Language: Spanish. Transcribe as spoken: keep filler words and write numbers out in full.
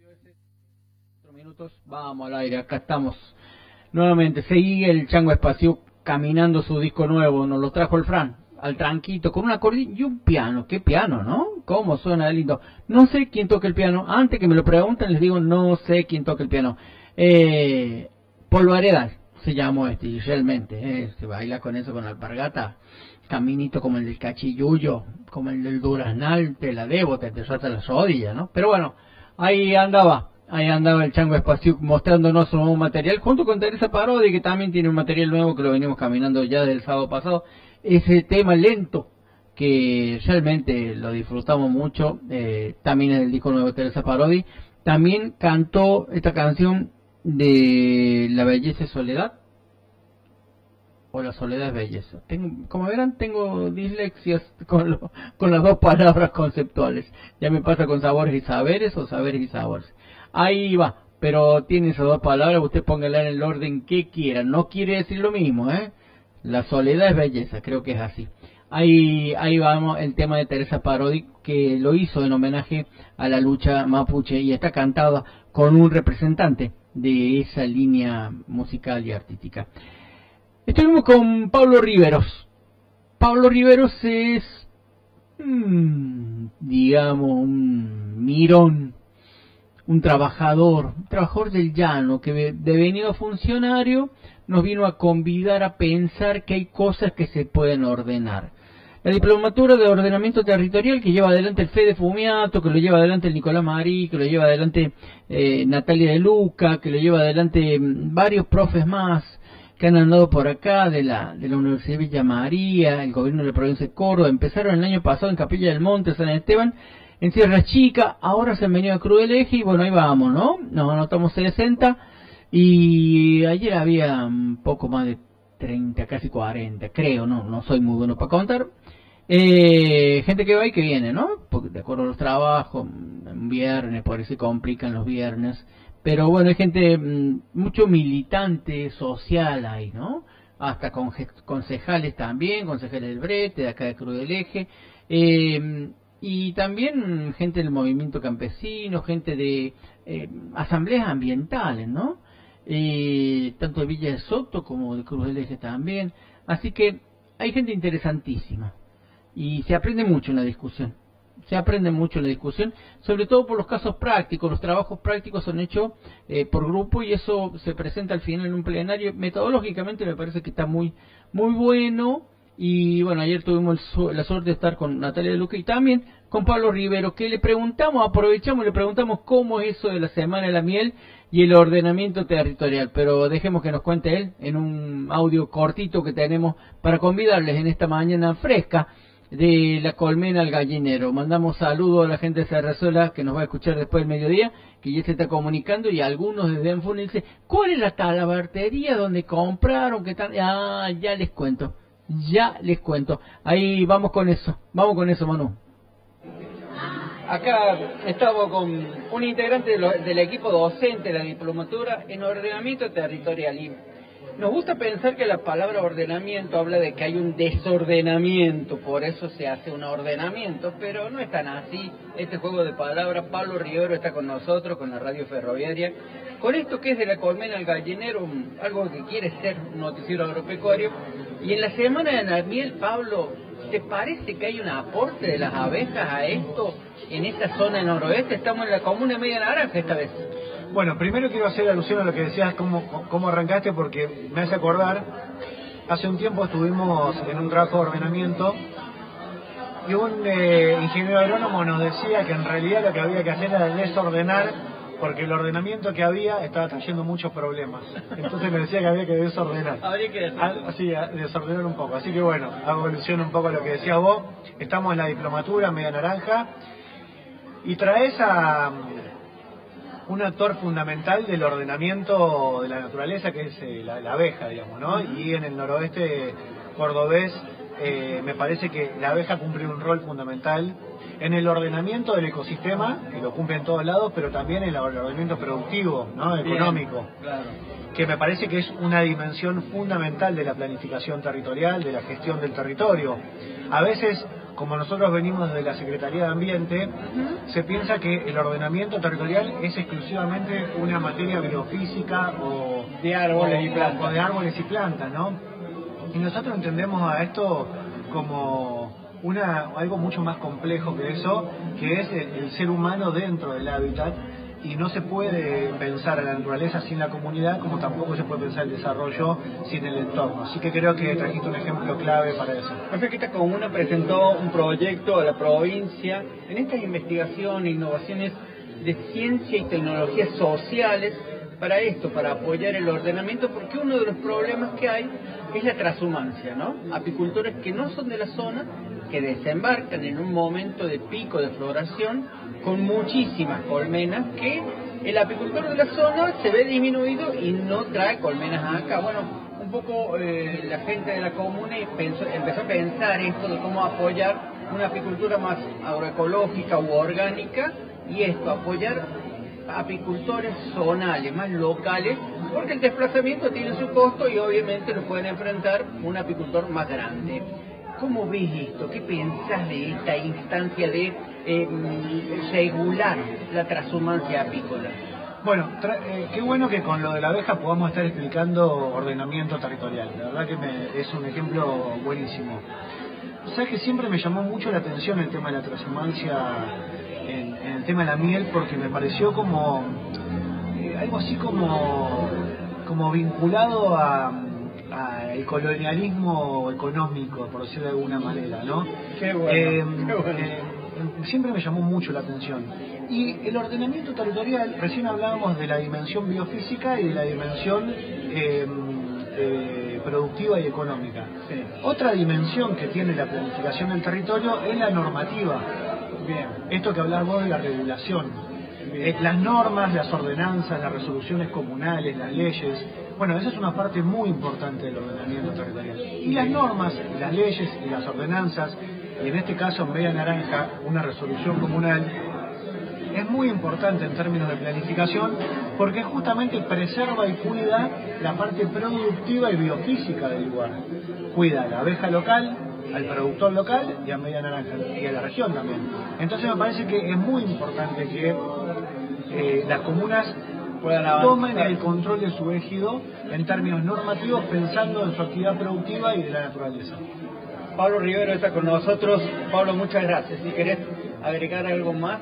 Cuatro minutos, vamos al aire, acá estamos. Nuevamente, seguí el Chango Espacio caminando su disco nuevo, nos lo trajo el Fran, al tranquito, con un acordeón y un piano. ¿Qué piano, no? ¿Cómo suena de lindo? No sé quién toca el piano, antes que me lo pregunten les digo, no sé quién toca el piano. Eh, Polvaredal se llamó este, y realmente, eh, se baila con eso, con la alpargata, caminito como el del Cachiyuyo, como el del Duraznal, te la debo, te te rata las rodillas, ¿no? Pero bueno, ahí andaba. Ahí andaba el Chango Espacio mostrándonos su nuevo material, junto con Teresa Parodi, que también tiene un material nuevo que lo venimos caminando ya del sábado pasado. Ese tema lento, que realmente lo disfrutamos mucho, eh, también en el disco nuevo de Teresa Parodi. También cantó esta canción de La Belleza es Soledad, o La Soledad es Belleza. Tengo, como verán, tengo dislexias con, lo, con las dos palabras conceptuales. Ya me pasa con Sabores y Saberes o Saberes y Sabores. Ahí va, pero tiene esas dos palabras, usted póngala en el orden que quiera. No quiere decir lo mismo, ¿eh? La soledad es belleza, creo que es así. Ahí, ahí vamos, el tema de Teresa Parodi, que lo hizo en homenaje a la lucha mapuche y está cantada con un representante de esa línea musical y artística. Estuvimos con Pablo Riveros. Pablo Riveros es, mmm, digamos, un mirón, un trabajador, un trabajador del llano, que devenido funcionario nos vino a convidar a pensar que hay cosas que se pueden ordenar. La diplomatura de ordenamiento territorial que lleva adelante el Fede Fumiato, que lo lleva adelante el Nicolás Marí, que lo lleva adelante eh, Natalia de Luca, que lo lleva adelante varios profes más que han andado por acá de la de la Universidad de Villa María, el gobierno de la provincia de Córdoba. Empezaron el año pasado en Capilla del Monte, San Esteban, en Sierra Chica, ahora se han venido a Cruz del Eje y bueno, ahí vamos, ¿no? Nos anotamos sesenta y ayer había un poco más de treinta, casi cuarenta, creo, no no soy muy bueno para contar. Eh, gente que va y que viene, ¿no? Porque de acuerdo a los trabajos, un viernes, por eso se complican los viernes. Pero bueno, hay gente, mucho militante social ahí, ¿no? Hasta con concejales también, concejales del Brete, de acá de Cruz del Eje. Eh, y también gente del movimiento campesino, gente de eh, asambleas ambientales, ¿no? Eh, tanto de Villa de Soto como de Cruz del Eje también. Así que hay gente interesantísima. Y se aprende mucho en la discusión. Se aprende mucho en la discusión, sobre todo por los casos prácticos. Los trabajos prácticos son hechos eh, por grupo y eso se presenta al final en un plenario. Metodológicamente me parece que está muy muy bueno. Y bueno, ayer tuvimos el, la suerte de estar con Natalia de Luca y también con Pablo Rivero, que le preguntamos, aprovechamos y le preguntamos cómo es eso de la Semana de la Miel y el ordenamiento territorial. Pero dejemos que nos cuente él en un audio cortito que tenemos para convidarles en esta mañana fresca de la colmena al gallinero. Mandamos saludos a la gente de Cerrazuela que nos va a escuchar después del mediodía, que ya se está comunicando, y algunos desde Enfune dicen, ¿cuál es la talabartería donde compraron? ¿Qué tal? Ah, ya les cuento, ya les cuento. Ahí vamos con eso, vamos con eso, Manu. Acá estamos con un integrante de lo, del equipo docente de la diplomatura en ordenamiento territorial. Y nos gusta pensar que la palabra ordenamiento habla de que hay un desordenamiento, por eso se hace un ordenamiento, pero no es tan así. Este juego de palabras, Pablo Rivero está con nosotros, con la radio ferroviaria, con esto que es de la colmena al gallinero, algo que quiere ser un noticiero agropecuario. Y en la Semana de la Miel, Pablo, ¿te parece que hay un aporte de las abejas a esto en esta zona del noroeste? Estamos en la comuna Media Naranja esta vez. Bueno, primero quiero hacer alusión a lo que decías, cómo, cómo arrancaste, porque me hace acordar, hace un tiempo estuvimos en un trabajo de ordenamiento y un eh, ingeniero agrónomo nos decía que en realidad lo que había que hacer era desordenar, porque el ordenamiento que había estaba trayendo muchos problemas. Entonces me decía que había que desordenar. Habría que desordenar. Ah, sí, desordenar un poco. Así que bueno, hago alusión un poco a lo que decías vos. Estamos en la diplomatura Media Naranja y traes a un actor fundamental del ordenamiento de la naturaleza, que es eh, la, la abeja, digamos, ¿no? Y en el noroeste cordobés eh, me parece que la abeja cumple un rol fundamental en el ordenamiento del ecosistema, que lo cumple en todos lados, pero también en el ordenamiento productivo, ¿no? Económico. Bien, claro. Que me parece que es una dimensión fundamental de la planificación territorial, de la gestión del territorio. A veces como nosotros venimos de la Secretaría de Ambiente, uh-huh. se piensa que el ordenamiento territorial es exclusivamente una materia biofísica o de árboles o, y plantas. O de árboles y plantas, ¿no? Y nosotros entendemos a esto como una algo mucho más complejo que eso, que es el, el ser humano dentro del hábitat. Y no se puede pensar a la naturaleza sin la comunidad, como tampoco se puede pensar el desarrollo sin el entorno. Así que creo que trajiste un ejemplo clave para eso. Esta comuna presentó un proyecto a la provincia en estas investigaciones, innovaciones de ciencia y tecnologías sociales para esto, para apoyar el ordenamiento, porque uno de los problemas que hay es la transhumancia, ¿no? Apicultores que no son de la zona, que desembarcan en un momento de pico de floración con muchísimas colmenas, que el apicultor de la zona se ve disminuido y no trae colmenas acá. Bueno, un poco eh, la gente de la comuna pensó, empezó a pensar esto de cómo apoyar una apicultura más agroecológica u orgánica, y esto, apoyar apicultores zonales, más locales, porque el desplazamiento tiene su costo y obviamente lo pueden enfrentar un apicultor más grande. ¿Cómo ves esto? ¿Qué pensás de esta instancia de eh, regular la transhumancia apícola? Bueno, eh, qué bueno que con lo de la abeja podamos estar explicando ordenamiento territorial. La verdad que me, es un ejemplo buenísimo. Sabes que siempre me llamó mucho la atención el tema de la transhumancia en, en el tema de la miel, porque me pareció como eh, algo así como, como vinculado a... el colonialismo económico, por decirlo de alguna manera, ¿no? Qué bueno, eh, qué bueno. Eh, siempre me llamó mucho la atención. Y el ordenamiento territorial, recién hablábamos de la dimensión biofísica y de la dimensión eh, eh, productiva y económica. Sí. Otra dimensión que tiene la planificación del territorio es la normativa. Bien. Esto que hablabas vos de la regulación. Eh, las normas, las ordenanzas, las resoluciones comunales, las leyes. Bueno, esa es una parte muy importante del ordenamiento territorial. Y las normas, las leyes y las ordenanzas, y en este caso en Media Naranja, una resolución comunal, es muy importante en términos de planificación, porque justamente preserva y cuida la parte productiva y biofísica del lugar. Cuida a la abeja local, al productor local y a Media Naranja, y a la región también. Entonces me parece que es muy importante que eh, las comunas tomen el control de su ejido en términos normativos, pensando en su actividad productiva y de la naturaleza. Pablo Rivero está con nosotros. Pablo, muchas gracias. Si querés agregar algo más.